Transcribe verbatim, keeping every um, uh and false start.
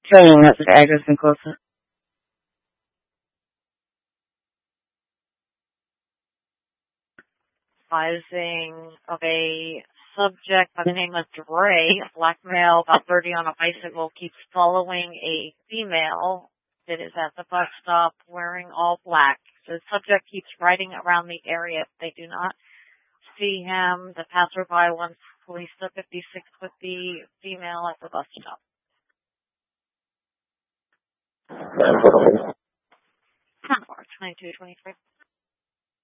Training message address and closer. Advising of a subject by the name of Dre, a black male, about thirty, on a bicycle, keeps following a female that is at the bus stop wearing all black. The subject keeps riding around the area. If they do not see him, the passerby wants police to fifty-six with the female at the bus stop. twenty-two twenty-three.